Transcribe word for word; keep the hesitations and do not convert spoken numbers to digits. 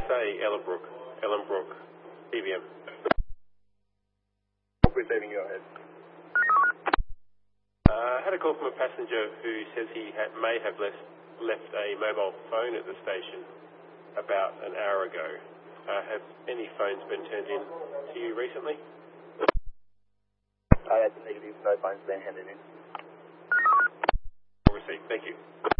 A, Ellenbrook, Ellenbrook, P B M. Receiving, go ahead. Uh, I had a call from a passenger who says he had, may have left, left a mobile phone at the station about an hour ago. Uh, have any phones been turned in to you recently? I had the negative, no phones been handed in. Received, thank you.